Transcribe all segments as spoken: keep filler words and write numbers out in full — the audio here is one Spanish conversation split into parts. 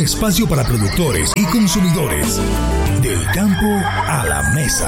espacio para productores y consumidores. Del campo a la mesa.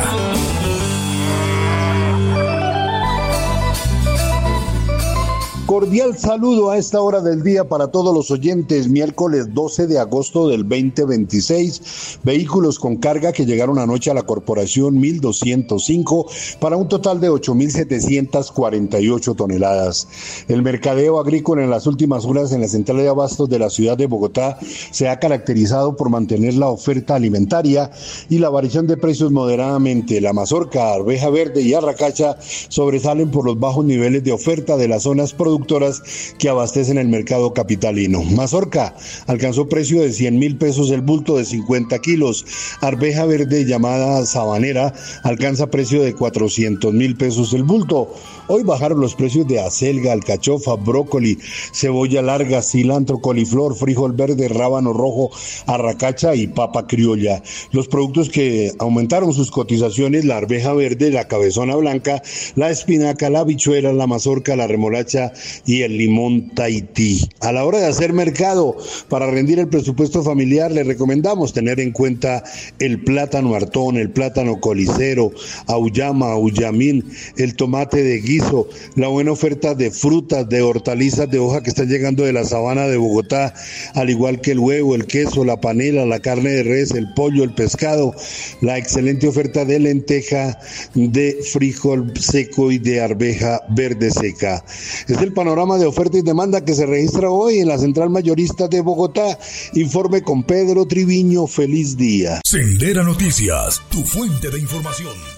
Cordial saludo a esta hora del día para todos los oyentes. Miércoles doce de agosto del veinte veintiséis. Vehículos con carga que llegaron anoche a la corporación mil doscientos cinco para un total de ocho mil setecientas cuarenta y ocho toneladas. El mercadeo agrícola en las últimas horas en la central de abastos de la ciudad de Bogotá se ha caracterizado por mantener la oferta alimentaria y la variación de precios moderadamente. La mazorca, arveja verde y arracacha sobresalen por los bajos niveles de oferta de las zonas productivas que abastecen el mercado capitalino. Mazorca alcanzó precio de cien mil pesos el bulto de cincuenta kilos. Arveja verde llamada sabanera alcanza precio de cuatrocientos mil pesos el bulto. Hoy bajaron los precios de acelga, alcachofa, brócoli, cebolla larga, cilantro, coliflor, frijol verde, rábano rojo, arracacha y papa criolla. Los productos que aumentaron sus cotizaciones: la arveja verde, la cabezona blanca, la espinaca, la habichuela, la mazorca, la remolacha y el limón Tahití. A la hora de hacer mercado para rendir el presupuesto familiar, le recomendamos tener en cuenta el plátano hartón, el plátano colicero, auyama, auyamín, el tomate de guiso, la buena oferta de frutas, de hortalizas de hoja que están llegando de la sabana de Bogotá, al igual que el huevo, el queso, la panela, la carne de res, el pollo, el pescado, la excelente oferta de lenteja, de frijol seco y de arveja verde seca. Es el panorama de oferta y demanda que se registra hoy en la Central Mayorista de Bogotá. Informe con Pedro Triviño. Feliz día. Sendera Noticias, tu fuente de información.